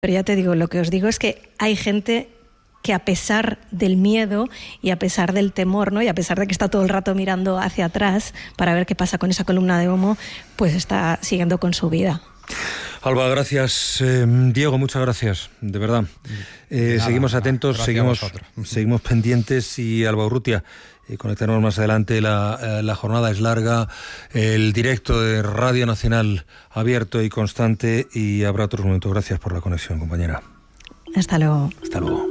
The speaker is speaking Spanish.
Pero ya te digo, lo que os digo es que hay gente que a pesar del miedo y a pesar del temor, ¿no? Y a pesar de que está todo el rato mirando hacia atrás para ver qué pasa con esa columna de humo, pues está siguiendo con su vida. Alba, gracias. Diego, muchas gracias, de verdad. Seguimos atentos, seguimos pendientes, y Alba Urrutia, conectaremos más adelante. La jornada es larga, el directo de Radio Nacional abierto y constante, y habrá otros momentos. Gracias por la conexión, compañera. Hasta luego. Hasta luego.